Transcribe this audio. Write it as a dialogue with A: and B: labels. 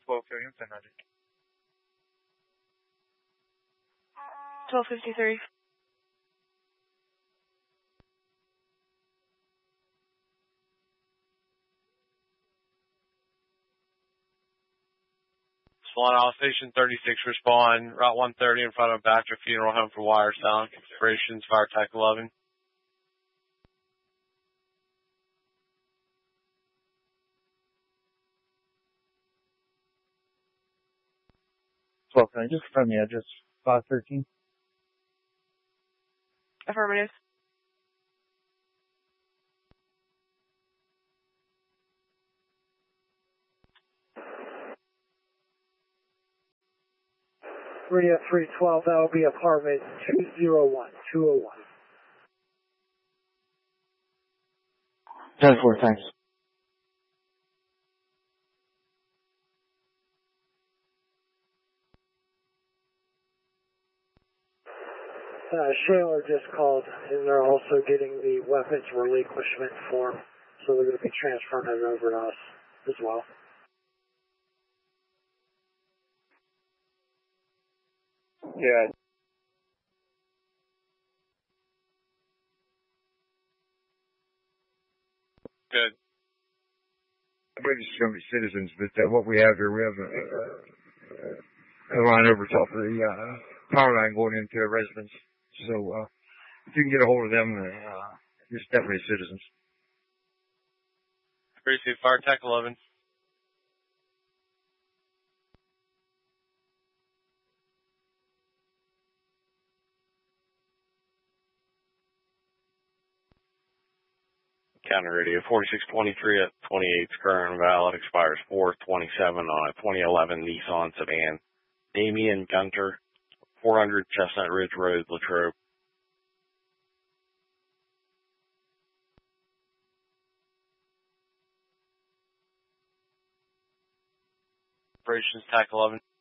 A: 12:30 on 1000.
B: 12:53.
C: Swan Isle Station 36, respond. Route 130 in front of Baxter Funeral Home for wire sound. Operations, Fire Tech 11.
A: Can I just confirm the address? 513.
B: Affirmative.
D: Maria 312, that will be apartment 201.
A: 10-4, thanks.
D: Shaler just called, and they're also getting the weapons relinquishment form, so they're going to be transferring it over to us as well.
A: Yeah.
C: Good.
A: British County citizens, but what we have here, we have a line over top of the power line going into a residence. So if you can get a hold of them, it's definitely citizens.
C: Appreciate Fire Tech 11. Counter radio 4623 at 28, current valid, expires 4/27 on a 2011 Nissan sedan. Damian Gunter, 400 Chestnut Ridge Road, Latrobe. Operations Tech 11.